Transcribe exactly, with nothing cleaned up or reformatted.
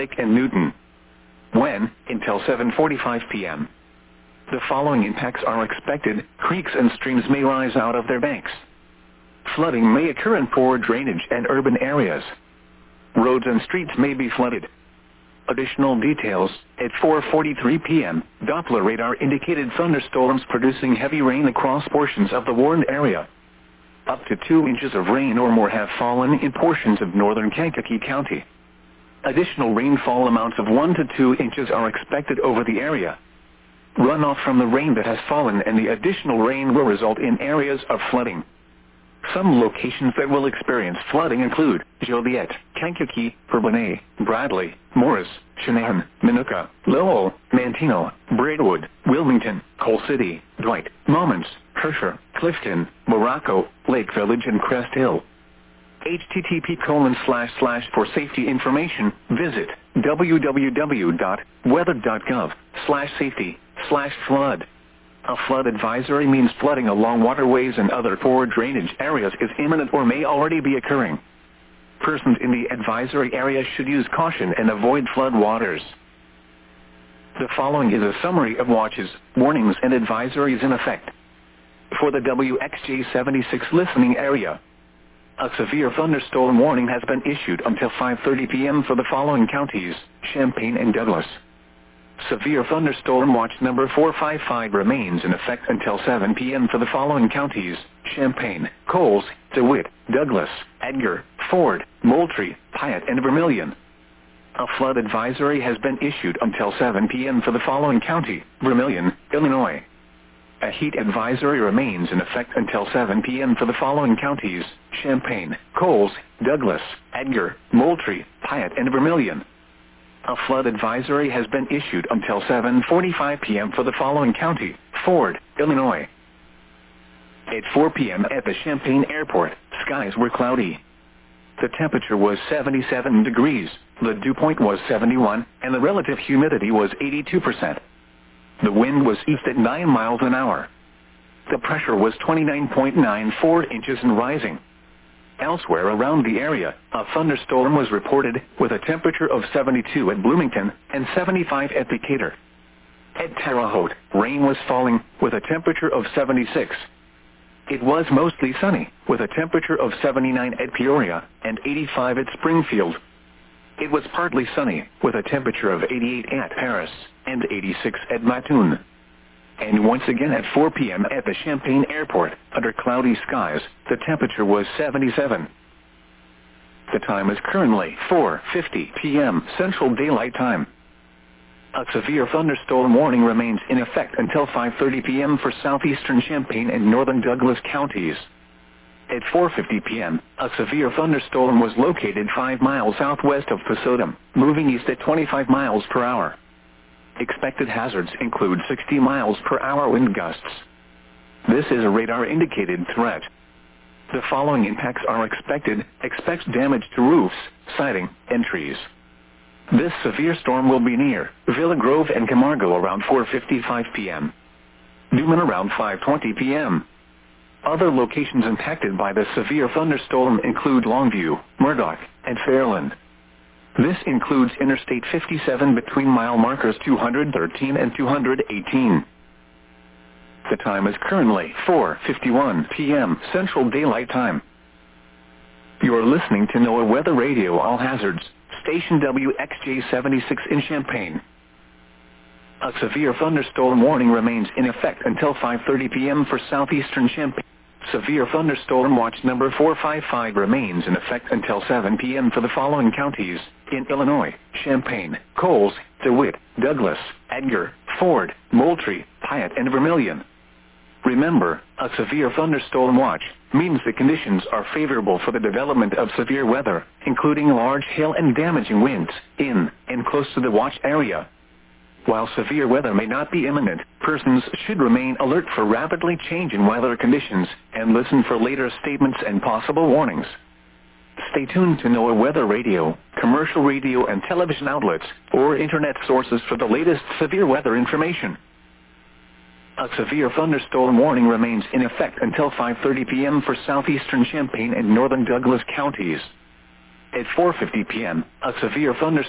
Lake and Newton. When, until seven forty-five p m The following impacts are expected: creeks and streams may rise out of their banks. Flooding may occur in poor drainage and urban areas. Roads and streets may be flooded. Additional details: at four forty-three p m, Doppler radar indicated thunderstorms producing heavy rain across portions of the warned area. Up to two inches of rain or more have fallen in portions of northern Kankakee County. Additional rainfall amounts of one to two inches are expected over the area. Runoff from the rain that has fallen and the additional rain will result in areas of flooding. Some locations that will experience flooding include Joliet, Kankakee, Bourbonnais, Bradley, Morris, Cheyenne, Minooka, Lowell, Manteno, Braidwood, Wilmington, Coal City, Dwight, Momence, Herscher, Clifton, Morocco, Lake Village and Crest Hill. http colon slash slash for safety information, visit www.weather.gov slash safety slash flood. A flood advisory means flooding along waterways and other poor drainage areas is imminent or may already be occurring. Persons in the advisory area should use caution and avoid flood waters. The following is a summary of watches, warnings and advisories in effect. For the W X J seventy-six listening area, a severe thunderstorm warning has been issued until five thirty p m for the following counties: Champaign and Douglas. Severe thunderstorm watch number four five five remains in effect until seven p m for the following counties: Champaign, Coles, DeWitt, Douglas, Edgar, Ford, Moultrie, Piatt and Vermilion. A flood advisory has been issued until seven p m for the following county: Vermilion, Illinois. A heat advisory remains in effect until seven p m for the following counties: Champaign, Coles, Douglas, Edgar, Moultrie, Piatt and Vermilion. A flood advisory has been issued until seven forty-five p m for the following county: Ford, Illinois. At four p m at the Champaign Airport, skies were cloudy. The temperature was seventy-seven degrees, the dew point was seventy-one, and the relative humidity was eighty-two percent. The wind was east at nine miles an hour. The pressure was twenty-nine point nine four inches and rising. Elsewhere around the area, a thunderstorm was reported, with a temperature of seventy-two at Bloomington and seventy-five at Decatur. At Terre Haute, rain was falling, with a temperature of seventy-six. It was mostly sunny, with a temperature of seventy-nine at Peoria and eighty-five at Springfield. It was partly sunny, with a temperature of eighty-eight at Paris and eighty-six at Mattoon. And once again at four p m at the Champaign Airport, under cloudy skies, the temperature was seventy-seven. The time is currently four fifty p m Central Daylight Time. A severe thunderstorm warning remains in effect until five thirty p m for southeastern Champaign and northern Douglas counties. At four fifty p m, a severe thunderstorm was located five miles southwest of Posodum, moving east at twenty-five miles per hour. Expected hazards include sixty miles per hour wind gusts. This is a radar-indicated threat. The following impacts are expected: expect damage to roofs, siding, and trees. This severe storm will be near Villa Grove and Camargo around four fifty-five p m Newman around five twenty p m Other locations impacted by the severe thunderstorm include Longview, Murdoch, and Fairland. This includes Interstate fifty-seven between mile markers two hundred thirteen and two hundred eighteen. The time is currently four fifty-one p m Central Daylight Time. You are listening to NOAA Weather Radio All Hazards, station W X J seventy-six in Champaign. A severe thunderstorm warning remains in effect until five thirty p m for southeastern Champaign. Severe thunderstorm watch number four five five remains in effect until seven p m for the following counties: in Illinois: Champaign, Coles, DeWitt, Douglas, Edgar, Ford, Moultrie, Piatt and Vermilion. Remember, a severe thunderstorm watch means the conditions are favorable for the development of severe weather, including large hail and damaging winds, in and close to the watch area. While severe weather may not be imminent, persons should remain alert for rapidly changing weather conditions and listen for later statements and possible warnings. Stay tuned to NOAA Weather Radio, commercial radio and television outlets, or internet sources for the latest severe weather information. A severe thunderstorm warning remains in effect until five thirty p m for southeastern Champaign and northern Douglas counties. At four fifty p m, a severe thunderstorm